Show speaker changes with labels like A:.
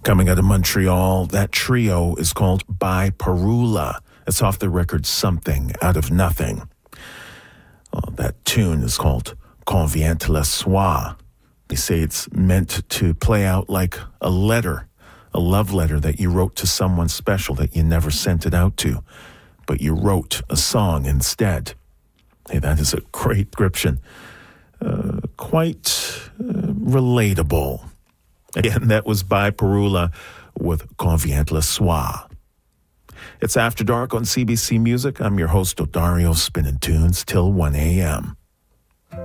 A: Coming out of Montreal, that trio is called By Parula. It's off the record Something Out of Nothing. That tune is called Quand vient le soir. They say it's meant to play out like a letter, a love letter that you wrote to someone special that you never sent it out to, but you wrote a song instead. Hey, that is a great description. Quite relatable. Again, that was By Parula with Quand vient le soir. It's After Dark on CBC Music. I'm your host, Odario, spinning tunes till 1 a.m.